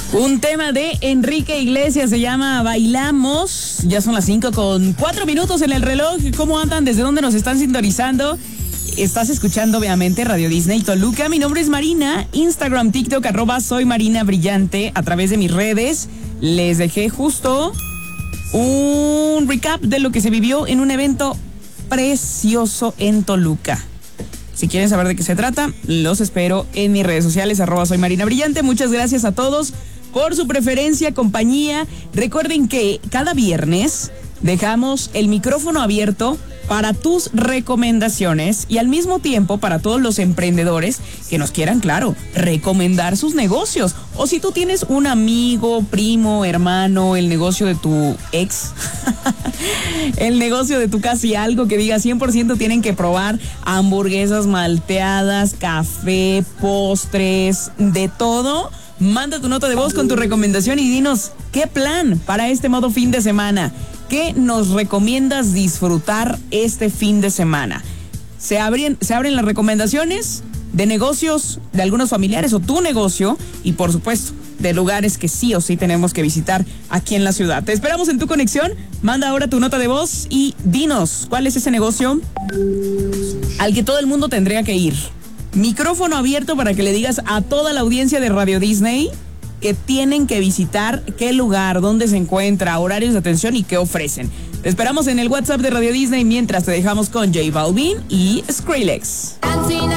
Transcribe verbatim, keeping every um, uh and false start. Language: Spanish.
Un tema de Enrique Iglesias, se llama Bailamos. Ya son las cinco con cuatro minutos en el reloj. ¿Cómo andan? ¿Desde dónde nos están sintonizando? Estás escuchando obviamente Radio Disney Toluca. Mi nombre es Marina. Instagram, TikTok, arroba soy Marina Brillante. A través de mis redes les dejé justo un recap de lo que se vivió en un evento precioso en Toluca. Si quieren saber de qué se trata, los espero en mis redes sociales, arroba soy Marina Brillante. Muchas gracias a todos por su preferencia, compañía. Recuerden que cada viernes dejamos el micrófono abierto para tus recomendaciones y al mismo tiempo para todos los emprendedores que nos quieran, claro, recomendar sus negocios. O si tú tienes un amigo, primo, hermano, el negocio de tu ex, el negocio de tu casi algo que diga cien por ciento tienen que probar hamburguesas malteadas, café, postres, de todo. Manda tu nota de voz con tu recomendación y dinos qué plan para este modo fin de semana. ¿Qué nos recomiendas disfrutar este fin de semana? Se abren, se abren las recomendaciones de negocios de algunos familiares o tu negocio y por supuesto de lugares que sí o sí tenemos que visitar aquí en la ciudad. Te esperamos en tu conexión. Manda ahora tu nota de voz y dinos cuál es ese negocio al que todo el mundo tendría que ir. Micrófono abierto para que le digas a toda la audiencia de Radio Disney que tienen que visitar, qué lugar, dónde se encuentra, horarios de atención y qué ofrecen. Te esperamos en el WhatsApp de Radio Disney mientras te dejamos con J Balvin y Skrillex.